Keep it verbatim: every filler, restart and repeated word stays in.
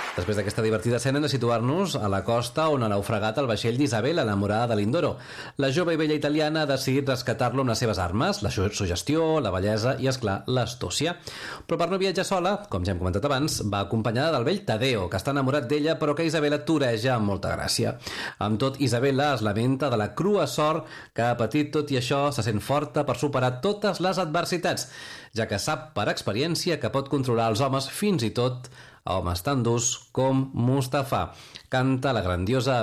Després d'aquesta divertida escena hem de situar-nos a la costa on ha naufragat el vaixell d'Isabel, enamorada de Lindoro. La jove i bella italiana ha decidit rescatar-lo amb les seves armes, la suggestió, la bellesa i, esclar, l'astúcia. Però per no viatjar sola, com ja hem comentat abans, va acompanyada del vell Tadeo, que està enamorat d'ella però que Isabela toreja amb molta gràcia. Amb tot, Isabela es lamenta de la crua sort que ha patit, tot i això se sent forta per superar totes les adversitats, ja que sap per experiència que pot controlar els homes, fins i tot a homes tan durs com Mustafa. Canta la grandiosa